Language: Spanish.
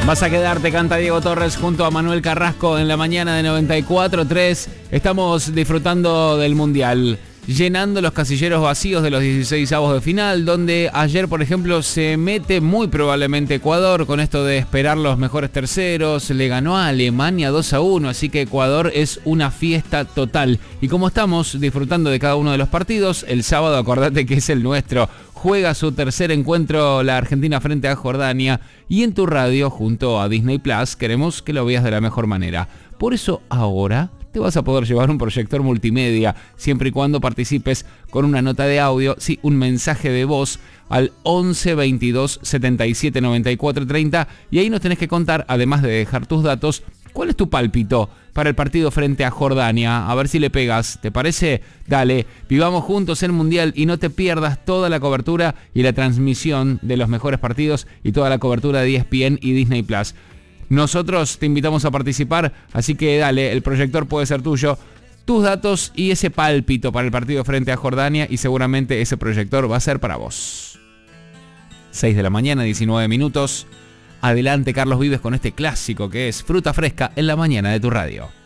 Vas a quedarte, canta Diego Torres junto a Manuel Carrasco en la mañana de 94.3. Estamos disfrutando del Mundial, llenando los casilleros vacíos de los 16avos de final, donde ayer, por ejemplo, se mete muy probablemente Ecuador con esto de esperar los mejores terceros. Le ganó a Alemania 2-1, así que Ecuador es una fiesta total. Y como estamos disfrutando de cada uno de los partidos, el sábado, acordate que es el nuestro. Juega su tercer encuentro la Argentina frente a Jordania y en tu radio, junto a Disney Plus, queremos que lo veas de la mejor manera. Por eso ahora te vas a poder llevar un proyector multimedia, siempre y cuando participes con una nota de audio, sí, un mensaje de voz al 11 22 77 94 30, y ahí nos tenés que contar, además de dejar tus datos, ¿cuál es tu pálpito para el partido frente a Jordania? A ver si le pegas, ¿te parece? Dale, vivamos juntos el Mundial y no te pierdas toda la cobertura y la transmisión de los mejores partidos y toda la cobertura de ESPN y Disney Plus. Nosotros te invitamos a participar, así que dale, el proyector puede ser tuyo, tus datos y ese pálpito para el partido frente a Jordania, y seguramente ese proyector va a ser para vos. 6 de la mañana, 19 minutos. Adelante, Carlos Vives, con este clásico que es Fruta Fresca en la mañana de tu radio.